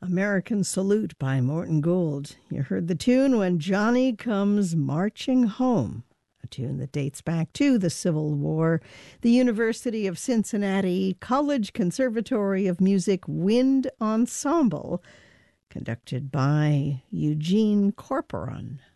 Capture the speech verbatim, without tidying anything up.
American Salute by Morton Gould. You heard the tune When Johnny Comes Marching Home, a tune that dates back to the Civil War. The University of Cincinnati College Conservatory of Music Wind Ensemble, conducted by Eugene Corporon.